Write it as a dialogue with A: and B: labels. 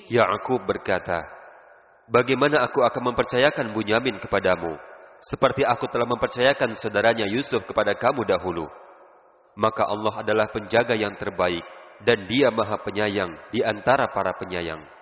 A: Ya'qub berkata, "Bagaimana aku akan mempercayakan Bunyamin kepadamu, seperti aku telah mempercayakan saudaranya Yusuf kepada kamu dahulu? Maka Allah adalah penjaga yang terbaik, dan Dia Maha Penyayang di antara para penyayang."